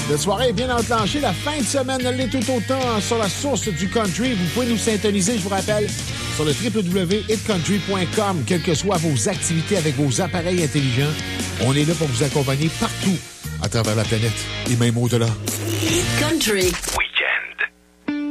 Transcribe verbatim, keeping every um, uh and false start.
La soirée est bien enclenchée. La fin de semaine l'est tout autant sur la source du country. Vous pouvez nous syntoniser, je vous rappelle, sur le w w w point hit country point com. Quelles que soient vos activités avec vos appareils intelligents, on est là pour vous accompagner partout à travers la planète et même au-delà. Hit Country. Oui.